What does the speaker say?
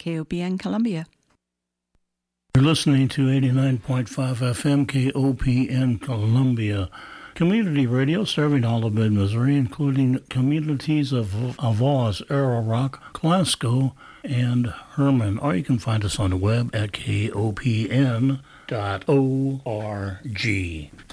KOPN Columbia. You're listening to 89.5 FM KOPN Columbia. Community radio serving all of mid-Missouri, including communities of Avoz, Arrow Rock, Glasgow, and Herman. Or you can find us on the web at kopn.org.